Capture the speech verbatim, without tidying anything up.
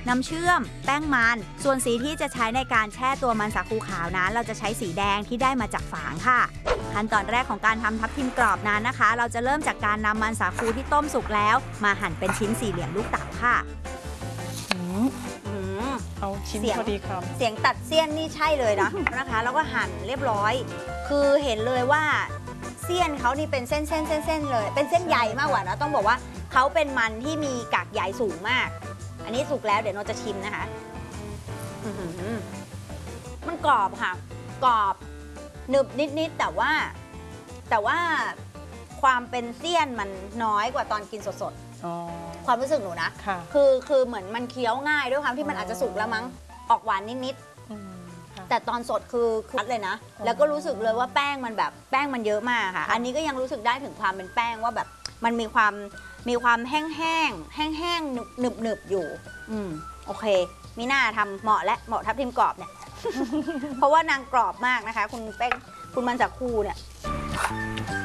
น้ำเชื่อมแป้งมันส่วนสีที่จะใช้ในการแช่ตัวมันสาคูขาวนั้นเราจะใช้สีแดงที่ได้มาจากฝางค่ะขั้นตอนแรกของการทำทับทิมกรอบนั้นนะคะเราจะเริ่มจากการนำมันสาคูที่ต้มสุกแล้วมาหั่นเป็นชิ้นสี่เหลี่ยมลูกเต๋าค่ะเอาชิ้นพอดีคำเสียงตัดเสี้ยนนี่ใช่เลยนะ นะคะแล้วก็หั่นเรียบร้อยคือเห็นเลยว่าเสี้ยนเขานี่เป็นเส้นเส้นเส้นเส้นเลยเป็นเส้นใยมากกว่านะต้องบอกว่าเขาเป็นมันที่มีกากใยสูงมากอันนี้สุกแล้วเดี๋ยวเราจะชิมนะคะมันกรอบค่ะกรอบหนึบนิดๆแต่ว่าแต่ว่าความเป็นเสี้ยนมันน้อยกว่าตอนกินสดๆความรู้สึกหนูนะคือคือเหมือนมันเคี้ยวง่ายด้วยความที่มันอาจจะสุกแล้วมั้งออกหวานนิดๆแต่ตอนสดคือคัดเลยนะแล้วก็รู้สึกเลยว่าแป้งมันแบบแป้งมันเยอะมากค่ะอันนี้ก็ยังรู้สึกได้ถึงความเป็นแป้งว่าแบบมันมีความมีความแห้งแห้งแห้งแห้งหนึบหนึบหนึบอยู่อืมโอเคมีหน้าทำเหมาะและเหมาะทับทิมกรอบเนี่ย เพราะว่านางกรอบมากนะคะคุณแป้งคุณมันสาคูเนี่ย